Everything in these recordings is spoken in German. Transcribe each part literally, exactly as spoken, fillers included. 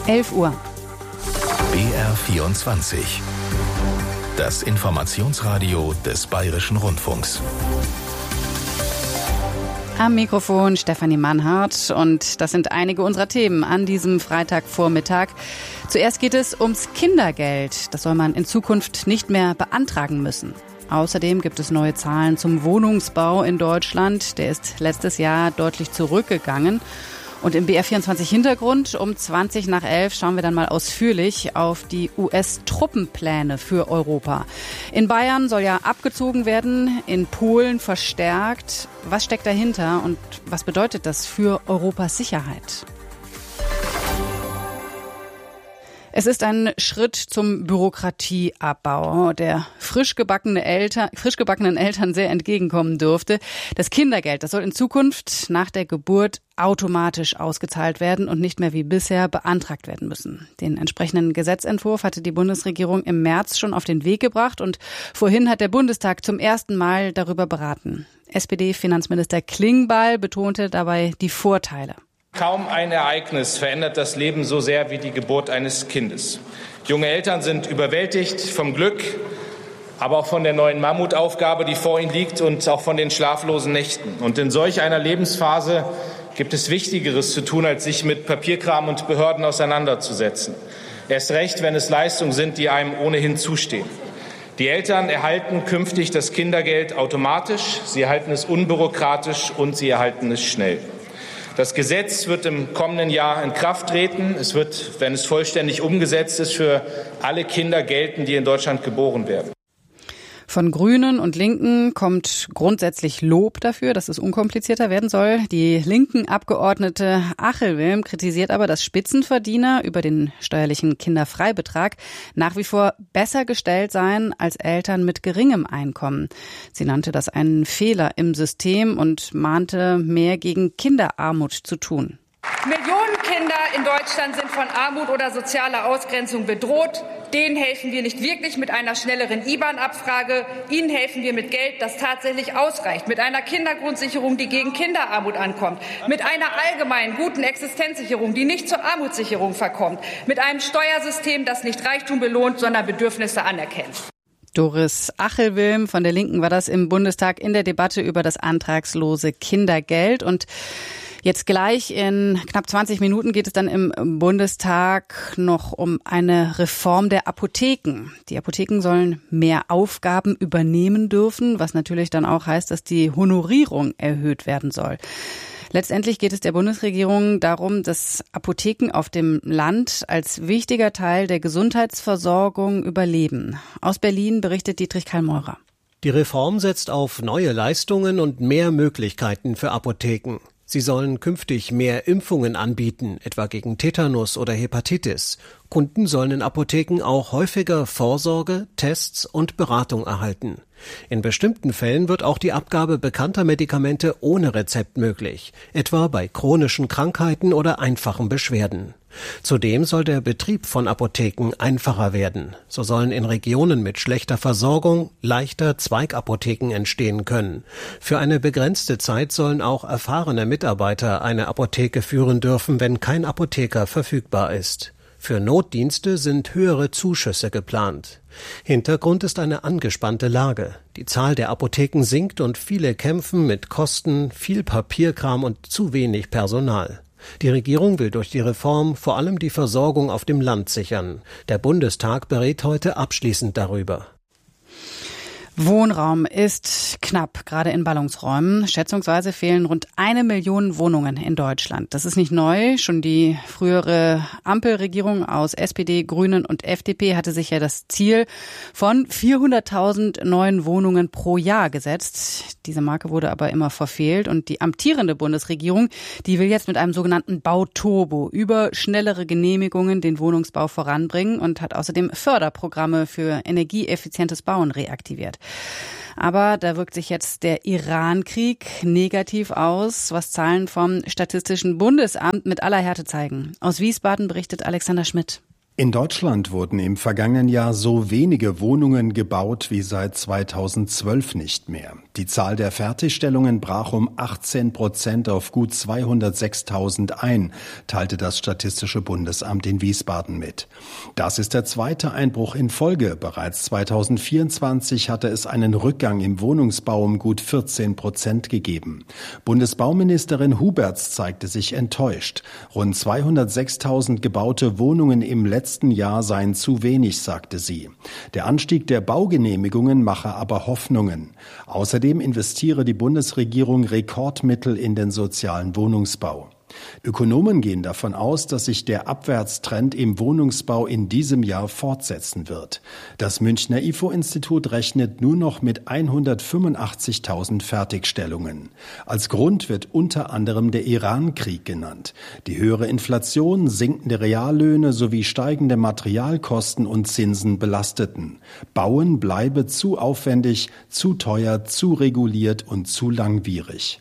elf Uhr. B R vierundzwanzig. Das Informationsradio des Bayerischen Rundfunks. Am Mikrofon Stefanie Mannhardt und das sind einige unserer Themen an diesem Freitagvormittag. Zuerst geht es ums Kindergeld. Das soll man in Zukunft nicht mehr beantragen müssen. Außerdem gibt es neue Zahlen zum Wohnungsbau in Deutschland. Der ist letztes Jahr deutlich zurückgegangen. Und im B R vierundzwanzig Hintergrund um zwanzig nach elf schauen wir dann mal ausführlich auf die U S-Truppenpläne für Europa. In Bayern soll ja abgezogen werden, in Polen verstärkt. Was steckt dahinter und was bedeutet das für Europas Sicherheit? Es ist ein Schritt zum Bürokratieabbau, der frisch gebackene Eltern, frisch gebackenen Eltern sehr entgegenkommen dürfte. Das Kindergeld, das soll in Zukunft nach der Geburt automatisch ausgezahlt werden und nicht mehr wie bisher beantragt werden müssen. Den entsprechenden Gesetzentwurf hatte die Bundesregierung im März schon auf den Weg gebracht und vorhin hat der Bundestag zum ersten Mal darüber beraten. S P D-Finanzminister Klingbeil betonte dabei die Vorteile. Kaum ein Ereignis verändert das Leben so sehr wie die Geburt eines Kindes. Junge Eltern sind überwältigt vom Glück, aber auch von der neuen Mammutaufgabe, die vor ihnen liegt, und auch von den schlaflosen Nächten. Und in solch einer Lebensphase gibt es Wichtigeres zu tun, als sich mit Papierkram und Behörden auseinanderzusetzen. Erst recht, wenn es Leistungen sind, die einem ohnehin zustehen. Die Eltern erhalten künftig das Kindergeld automatisch, sie erhalten es unbürokratisch und sie erhalten es schnell. Das Gesetz wird im kommenden Jahr in Kraft treten. Es wird, wenn es vollständig umgesetzt ist, für alle Kinder gelten, die in Deutschland geboren werden. Von Grünen und Linken kommt grundsätzlich Lob dafür, dass es unkomplizierter werden soll. Die linken Abgeordnete Achelwilm kritisiert aber, dass Spitzenverdiener über den steuerlichen Kinderfreibetrag nach wie vor besser gestellt seien als Eltern mit geringem Einkommen. Sie nannte das einen Fehler im System und mahnte, mehr gegen Kinderarmut zu tun. Millionen Kinder in Deutschland sind von Armut oder sozialer Ausgrenzung bedroht. Denen helfen wir nicht wirklich mit einer schnelleren I B A N-Abfrage. Ihnen helfen wir mit Geld, das tatsächlich ausreicht. Mit einer Kindergrundsicherung, die gegen Kinderarmut ankommt. Mit einer allgemeinen guten Existenzsicherung, die nicht zur Armutssicherung verkommt. Mit einem Steuersystem, das nicht Reichtum belohnt, sondern Bedürfnisse anerkennt. Doris Achelwilm von der Linken war das im Bundestag in der Debatte über das antragslose Kindergeld. Und jetzt gleich in knapp zwanzig Minuten geht es dann im Bundestag noch um eine Reform der Apotheken. Die Apotheken sollen mehr Aufgaben übernehmen dürfen, was natürlich dann auch heißt, dass die Honorierung erhöht werden soll. Letztendlich geht es der Bundesregierung darum, dass Apotheken auf dem Land als wichtiger Teil der Gesundheitsversorgung überleben. Aus Berlin berichtet Dietrich Kallmeurer. Die Reform setzt auf neue Leistungen und mehr Möglichkeiten für Apotheken. Sie sollen künftig mehr Impfungen anbieten, etwa gegen Tetanus oder Hepatitis. Kunden sollen in Apotheken auch häufiger Vorsorge, Tests und Beratung erhalten. In bestimmten Fällen wird auch die Abgabe bekannter Medikamente ohne Rezept möglich, etwa bei chronischen Krankheiten oder einfachen Beschwerden. Zudem soll der Betrieb von Apotheken einfacher werden. So sollen in Regionen mit schlechter Versorgung leichter Zweigapotheken entstehen können. Für eine begrenzte Zeit sollen auch erfahrene Mitarbeiter eine Apotheke führen dürfen, wenn kein Apotheker verfügbar ist. Für Notdienste sind höhere Zuschüsse geplant. Hintergrund ist eine angespannte Lage. Die Zahl der Apotheken sinkt und viele kämpfen mit Kosten, viel Papierkram und zu wenig Personal. Die Regierung will durch die Reform vor allem die Versorgung auf dem Land sichern. Der Bundestag berät heute abschließend darüber. Wohnraum ist knapp, gerade in Ballungsräumen. Schätzungsweise fehlen rund eine Million Wohnungen in Deutschland. Das ist nicht neu. Schon die frühere Ampelregierung aus S P D, Grünen und F D P hatte sich ja das Ziel von vierhunderttausend neuen Wohnungen pro Jahr gesetzt. Diese Marke wurde aber immer verfehlt und die amtierende Bundesregierung, die will jetzt mit einem sogenannten Bauturbo über schnellere Genehmigungen den Wohnungsbau voranbringen und hat außerdem Förderprogramme für energieeffizientes Bauen reaktiviert. Aber da wirkt sich jetzt der Iran-Krieg negativ aus, was Zahlen vom Statistischen Bundesamt mit aller Härte zeigen. Aus Wiesbaden berichtet Alexander Schmidt. In Deutschland wurden im vergangenen Jahr so wenige Wohnungen gebaut wie seit zweitausendzwölf nicht mehr. Die Zahl der Fertigstellungen brach um achtzehn Prozent auf gut zweihundertsechstausend ein, teilte das Statistische Bundesamt in Wiesbaden mit. Das ist der zweite Einbruch in Folge. Bereits zweitausendvierundzwanzig hatte es einen Rückgang im Wohnungsbau um gut vierzehn Prozent gegeben. Bundesbauministerin Huberts zeigte sich enttäuscht. Rund zweihundertsechstausend gebaute Wohnungen im letzten letzten Jahr seien zu wenig, sagte sie. Der Anstieg der Baugenehmigungen mache aber Hoffnungen. Außerdem investiere die Bundesregierung Rekordmittel in den sozialen Wohnungsbau. Ökonomen gehen davon aus, dass sich der Abwärtstrend im Wohnungsbau in diesem Jahr fortsetzen wird. Das Münchner I F O-Institut rechnet nur noch mit hundertfünfundachtzigtausend Fertigstellungen. Als Grund wird unter anderem der Iran-Krieg genannt. Die höhere Inflation, sinkende Reallöhne sowie steigende Materialkosten und Zinsen belasteten. Bauen bleibe zu aufwendig, zu teuer, zu reguliert und zu langwierig.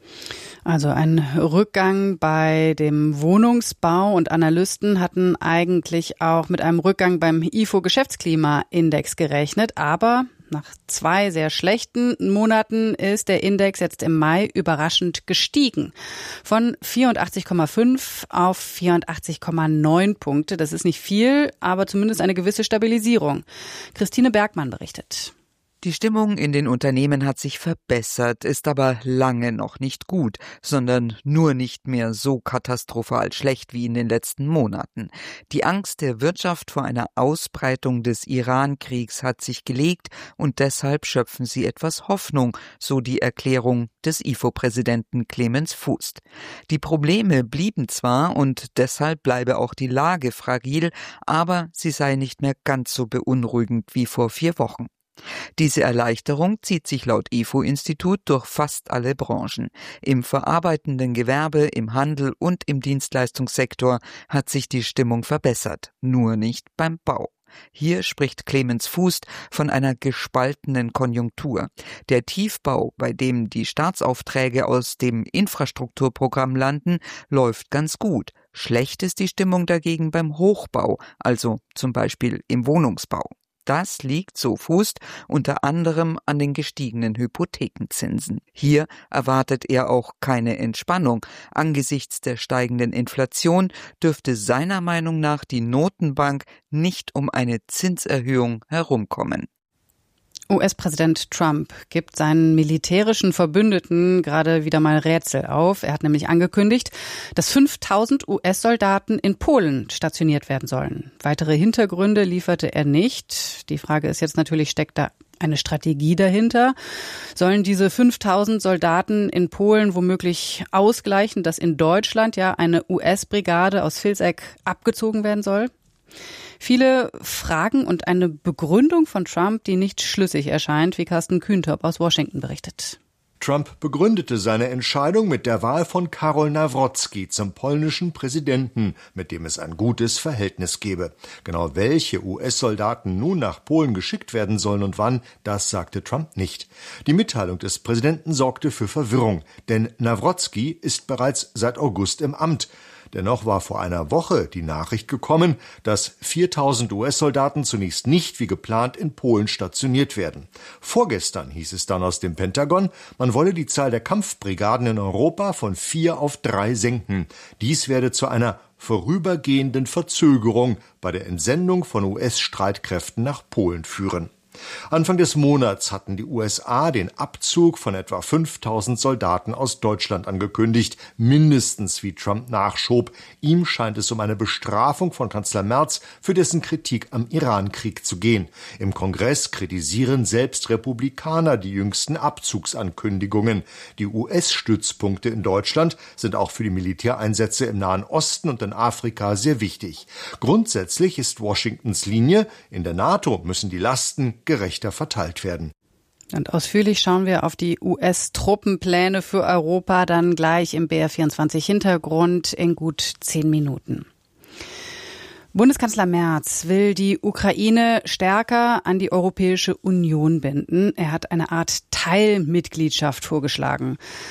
Also ein Rückgang bei dem Wohnungsbau, und Analysten hatten eigentlich auch mit einem Rückgang beim I F O-Geschäftsklimaindex gerechnet, aber nach zwei sehr schlechten Monaten ist der Index jetzt im Mai überraschend gestiegen. Von vierundachtzig Komma fünf auf vierundachtzig Komma neun Punkte. Das ist nicht viel, aber zumindest eine gewisse Stabilisierung. Christine Bergmann berichtet. Die Stimmung in den Unternehmen hat sich verbessert, ist aber lange noch nicht gut, sondern nur nicht mehr so katastrophal schlecht wie in den letzten Monaten. Die Angst der Wirtschaft vor einer Ausbreitung des Iran-Kriegs hat sich gelegt und deshalb schöpfen sie etwas Hoffnung, so die Erklärung des I F O-Präsidenten Clemens Fuß. Die Probleme blieben zwar und deshalb bleibe auch die Lage fragil, aber sie sei nicht mehr ganz so beunruhigend wie vor vier Wochen. Diese Erleichterung zieht sich laut I F O-Institut durch fast alle Branchen. Im verarbeitenden Gewerbe, im Handel und im Dienstleistungssektor hat sich die Stimmung verbessert, nur nicht beim Bau. Hier spricht Clemens Fuß von einer gespaltenen Konjunktur. Der Tiefbau, bei dem die Staatsaufträge aus dem Infrastrukturprogramm landen, läuft ganz gut. Schlecht ist die Stimmung dagegen beim Hochbau, also zum Beispiel im Wohnungsbau. Das liegt, so Fuß, unter anderem an den gestiegenen Hypothekenzinsen. Hier erwartet er auch keine Entspannung. Angesichts der steigenden Inflation dürfte seiner Meinung nach die Notenbank nicht um eine Zinserhöhung herumkommen. U S-Präsident Trump gibt seinen militärischen Verbündeten gerade wieder mal Rätsel auf. Er hat nämlich angekündigt, dass fünftausend U S-Soldaten in Polen stationiert werden sollen. Weitere Hintergründe lieferte er nicht. Die Frage ist jetzt natürlich, steckt da eine Strategie dahinter? Sollen diese fünftausend Soldaten in Polen womöglich ausgleichen, dass in Deutschland ja eine U S-Brigade aus Vilseck abgezogen werden soll? Viele Fragen und eine Begründung von Trump, die nicht schlüssig erscheint, wie Carsten Kühntop aus Washington berichtet. Trump begründete seine Entscheidung mit der Wahl von Karol Nawrocki zum polnischen Präsidenten, mit dem es ein gutes Verhältnis gebe. Genau welche U S-Soldaten nun nach Polen geschickt werden sollen und wann, das sagte Trump nicht. Die Mitteilung des Präsidenten sorgte für Verwirrung, denn Nawrocki ist bereits seit August im Amt. Dennoch war vor einer Woche die Nachricht gekommen, dass viertausend U S-Soldaten zunächst nicht wie geplant in Polen stationiert werden. Vorgestern hieß es dann aus dem Pentagon, man wolle die Zahl der Kampfbrigaden in Europa von vier auf drei senken. Dies werde zu einer vorübergehenden Verzögerung bei der Entsendung von U S-Streitkräften nach Polen führen. Anfang des Monats hatten die U S A den Abzug von etwa fünftausend Soldaten aus Deutschland angekündigt, mindestens wie Trump nachschob. Ihm scheint es um eine Bestrafung von Kanzler Merz für dessen Kritik am Iran-Krieg zu gehen. Im Kongress kritisieren selbst Republikaner die jüngsten Abzugsankündigungen. Die U S-Stützpunkte in Deutschland sind auch für die Militäreinsätze im Nahen Osten und in Afrika sehr wichtig. Grundsätzlich ist Washingtons Linie, in der NATO müssen die Lasten gerechter verteilt werden. Und ausführlich schauen wir auf die U S-Truppenpläne für Europa dann gleich im B R vierundzwanzig Hintergrund in gut zehn Minuten. Bundeskanzler Merz will die Ukraine stärker an die Europäische Union binden. Er hat eine Art Teilmitgliedschaft vorgeschlagen.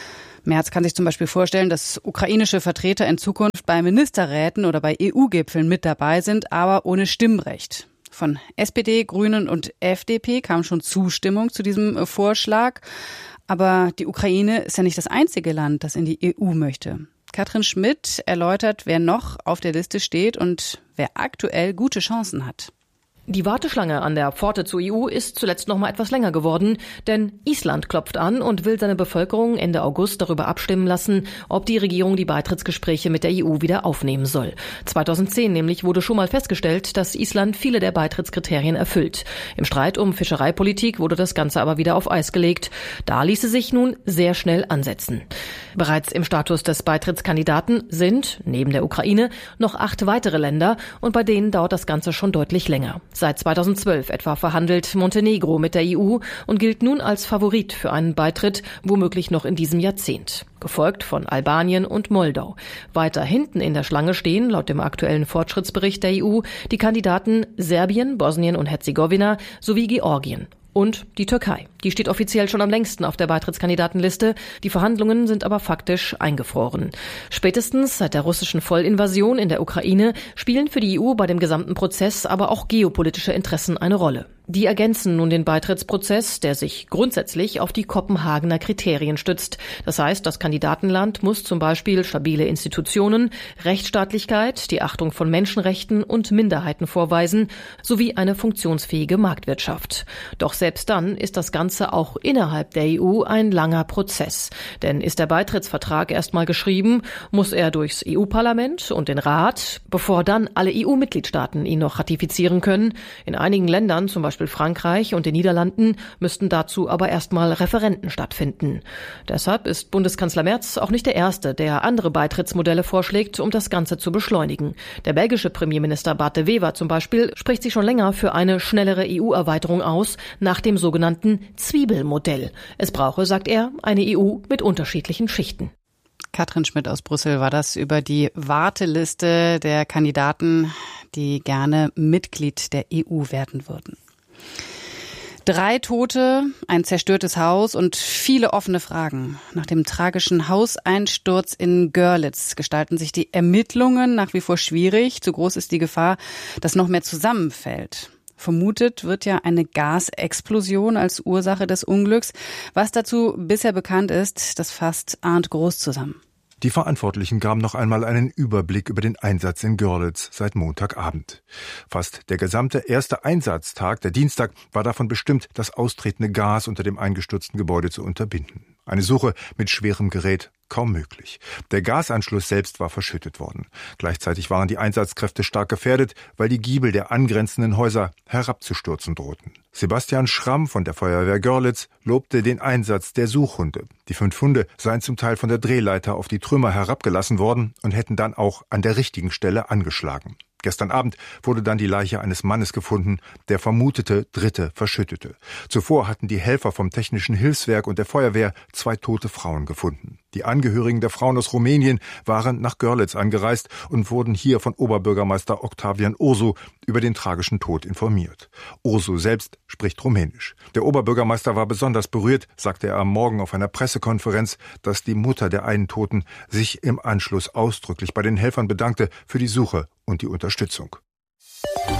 Merz kann sich zum Beispiel vorstellen, dass ukrainische Vertreter in Zukunft bei Ministerräten oder bei E U-Gipfeln mit dabei sind, aber ohne Stimmrecht. Von S P D, Grünen und F D P kam schon Zustimmung zu diesem Vorschlag. Aber die Ukraine ist ja nicht das einzige Land, das in die E U möchte. Katrin Schmidt erläutert, wer noch auf der Liste steht und wer aktuell gute Chancen hat. Die Warteschlange an der Pforte zur E U ist zuletzt noch mal etwas länger geworden, denn Island klopft an und will seine Bevölkerung Ende August darüber abstimmen lassen, ob die Regierung die Beitrittsgespräche mit der E U wieder aufnehmen soll. zweitausendzehn nämlich wurde schon mal festgestellt, dass Island viele der Beitrittskriterien erfüllt. Im Streit um Fischereipolitik wurde das Ganze aber wieder auf Eis gelegt. Da ließe sich nun sehr schnell ansetzen. Bereits im Status des Beitrittskandidaten sind, neben der Ukraine, noch acht weitere Länder und bei denen dauert das Ganze schon deutlich länger. Seit zweitausendzwölf etwa verhandelt Montenegro mit der E U und gilt nun als Favorit für einen Beitritt, womöglich noch in diesem Jahrzehnt. Gefolgt von Albanien und Moldau. Weiter hinten in der Schlange stehen, laut dem aktuellen Fortschrittsbericht der E U, die Kandidaten Serbien, Bosnien und Herzegowina sowie Georgien. Und die Türkei. Die steht offiziell schon am längsten auf der Beitrittskandidatenliste. Die Verhandlungen sind aber faktisch eingefroren. Spätestens seit der russischen Vollinvasion in der Ukraine spielen für die E U bei dem gesamten Prozess aber auch geopolitische Interessen eine Rolle. Die ergänzen nun den Beitrittsprozess, der sich grundsätzlich auf die Kopenhagener Kriterien stützt. Das heißt, das Kandidatenland muss zum Beispiel stabile Institutionen, Rechtsstaatlichkeit, die Achtung von Menschenrechten und Minderheiten vorweisen, sowie eine funktionsfähige Marktwirtschaft. Doch selbst dann ist das Ganze auch innerhalb der E U ein langer Prozess. Denn ist der Beitrittsvertrag erstmal geschrieben, muss er durchs E U-Parlament und den Rat, bevor dann alle E U-Mitgliedstaaten ihn noch ratifizieren können. In einigen Ländern, zum Beispiel Frankreich und den Niederlanden, müssten dazu aber erstmal Referenden stattfinden. Deshalb ist Bundeskanzler Merz auch nicht der Erste, der andere Beitrittsmodelle vorschlägt, um das Ganze zu beschleunigen. Der belgische Premierminister Bart de Wever zum Beispiel spricht sich schon länger für eine schnellere E U-Erweiterung aus, nach dem sogenannten Zwiebelmodell. Es brauche, sagt er, eine E U mit unterschiedlichen Schichten. Katrin Schmidt aus Brüssel war das über die Warteliste der Kandidaten, die gerne Mitglied der E U werden würden. Drei Tote, ein zerstörtes Haus und viele offene Fragen. Nach dem tragischen Hauseinsturz in Görlitz gestalten sich die Ermittlungen nach wie vor schwierig. Zu groß ist die Gefahr, dass noch mehr zusammenfällt. Vermutet wird ja eine Gasexplosion als Ursache des Unglücks. Was dazu bisher bekannt ist, das fasst Arndt Groß zusammen. Die Verantwortlichen gaben noch einmal einen Überblick über den Einsatz in Görlitz seit Montagabend. Fast der gesamte erste Einsatztag, der Dienstag, war davon bestimmt, das austretende Gas unter dem eingestürzten Gebäude zu unterbinden. Eine Suche mit schwerem Gerät kaum möglich. Der Gasanschluss selbst war verschüttet worden. Gleichzeitig waren die Einsatzkräfte stark gefährdet, weil die Giebel der angrenzenden Häuser herabzustürzen drohten. Sebastian Schramm von der Feuerwehr Görlitz lobte den Einsatz der Suchhunde. Die fünf Hunde seien zum Teil von der Drehleiter auf die Trümmer herabgelassen worden und hätten dann auch an der richtigen Stelle angeschlagen. Gestern Abend wurde dann die Leiche eines Mannes gefunden, der vermutete Dritte verschüttete. Zuvor hatten die Helfer vom Technischen Hilfswerk und der Feuerwehr zwei tote Frauen gefunden. Die Angehörigen der Frauen aus Rumänien waren nach Görlitz angereist und wurden hier von Oberbürgermeister Octavian Ursu über den tragischen Tod informiert. Ursu selbst spricht Rumänisch. Der Oberbürgermeister war besonders berührt, sagte er am Morgen auf einer Pressekonferenz, dass die Mutter der einen Toten sich im Anschluss ausdrücklich bei den Helfern bedankte für die Suche und die Unterstützung.